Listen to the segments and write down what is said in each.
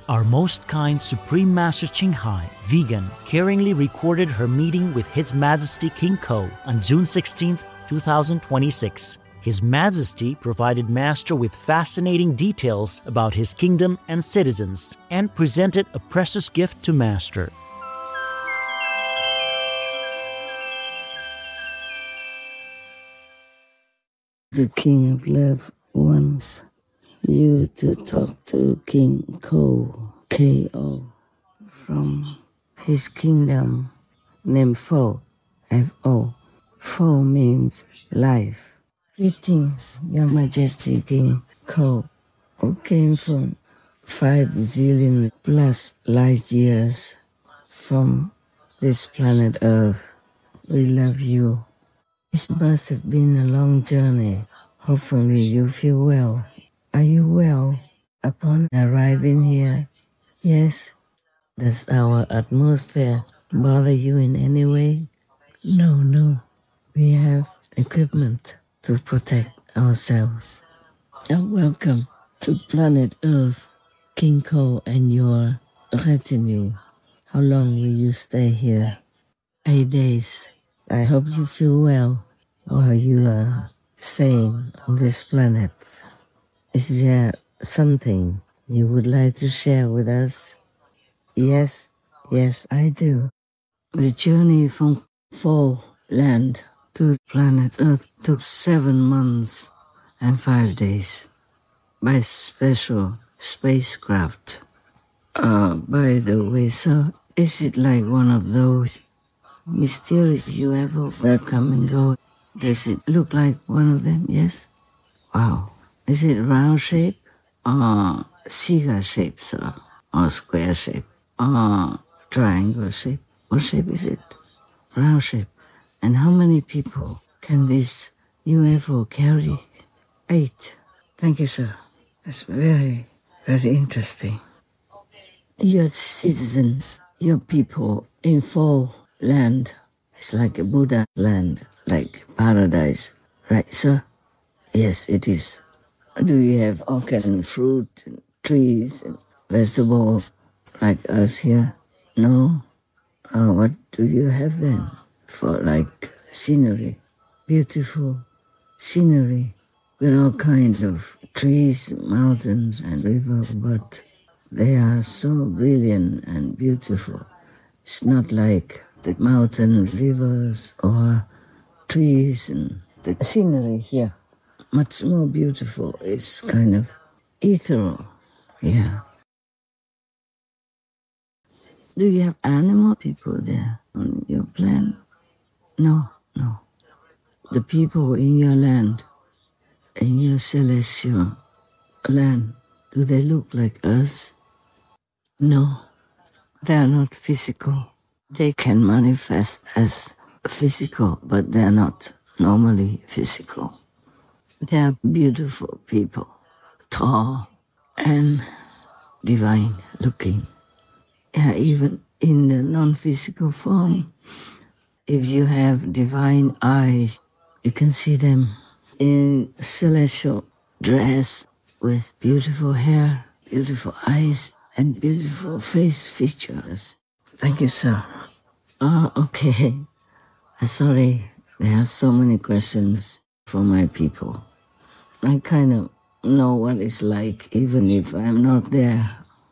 Our Most Kind Supreme Master Ching Hai, vegan, caringly recorded her meeting with His Majesty King Ko on June 16, 2026. His Majesty provided Master with fascinating details about his kingdom and citizens and presented a precious gift to Master. The King of Love wants you to talk to King Ko, K-O, from his kingdom named Fo, F-O. Fo means life. Greetings, Your Majesty King Ko, who came from 5 zillion plus light years from this planet Earth. We love you. It must have been a long journey. Hopefully you feel well. Are you well upon arriving here? Yes. Does our atmosphere bother you in any way? No. We have equipment to protect ourselves. And welcome to planet Earth, King Ko and your retinue. How long will you stay here? 8 days. I hope you feel well while you are staying on this planet. Is there something you would like to share with us? Yes, I do. The journey from Fo land to planet Earth took 7 months and 5 days by special spacecraft. By the way, sir, is it like one of those mysterious UFOs that come and go? Does it look like one of them? Yes? Wow. Is it round shape or cigar shape, sir? Or square shape? Or triangle shape? What shape is it? Round shape. And how many people can this UFO carry? 8. Thank you, sir. That's very, very interesting. Your citizens, your people in Fo land, it's like a Buddha land, like paradise. Right, sir? Yes, it is. Do you have all kinds of fruit and trees and vegetables like us here? No? What do you have then for like scenery? Beautiful scenery with all kinds of trees, mountains and rivers, but they are so brilliant and beautiful. It's not like the mountains, rivers or trees and the scenery here. Much more beautiful. It's kind of ethereal. Yeah. Do you have animal people there on your planet? No. The people in your land, in your celestial land, do they look like us? No. They are not physical. They can manifest as physical, but they are not normally physical. They are beautiful people, tall and divine looking. Yeah, even in the non-physical form, if you have divine eyes, you can see them in celestial dress with beautiful hair, beautiful eyes, and beautiful face features. Thank you, sir. Oh, okay. Sorry, I have so many questions for my people. I kind of know what it's like, even if I'm not there.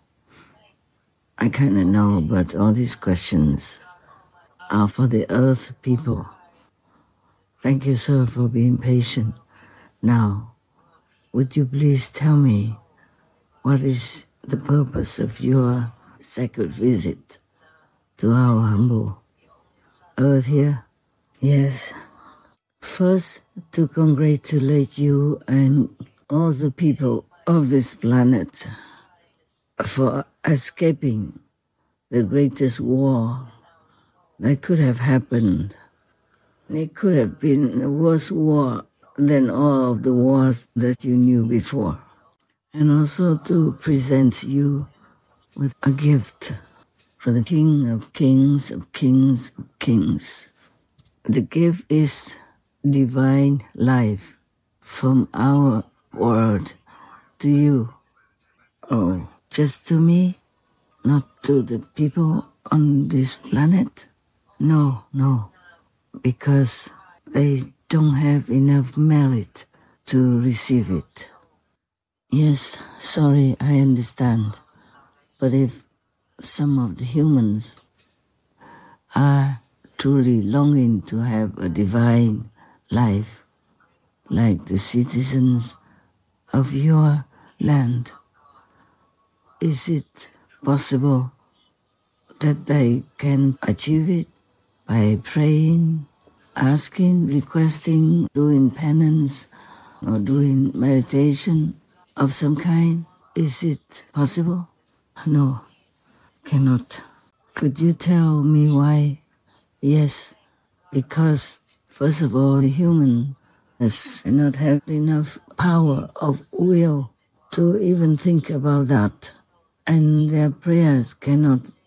I kind of know, but all these questions are for the Earth people. Thank you, sir, for being patient. Now, would you please tell me what is the purpose of your sacred visit to our humble Earth here? Yes. First, to congratulate you and all the people of this planet for escaping the greatest war that could have happened. It could have been a worse war than all of the wars that you knew before. And also to present you with a gift for the King of Kings of Kings of Kings. The gift is divine life from our world to you. Oh, just to me? not to the people on this planet? No, because they don't have enough merit to receive it. Yes, sorry, I understand. But if some of the humans are truly longing to have a divine life, like the citizens of your land, is it possible that they can achieve it by praying, asking, requesting, doing penance, or doing meditation of some kind? Is it possible? No, cannot. Could you tell me why? Yes, because first of all, the human does not have enough power of will to even think about that. And their prayers cannot